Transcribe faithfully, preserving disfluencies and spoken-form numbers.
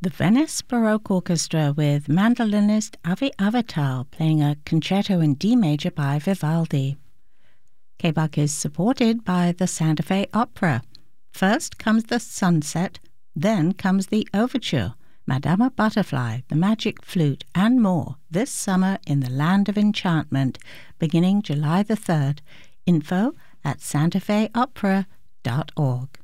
The Venice Baroque Orchestra with mandolinist Avi Avital playing a concerto in D major by Vivaldi. K B U C is supported by the Santa Fe Opera. First comes the Sunset, then comes the Overture, Madama Butterfly, the Magic Flute, and more this summer in the Land of Enchantment, beginning July the third. Info at santa fe opera dot org.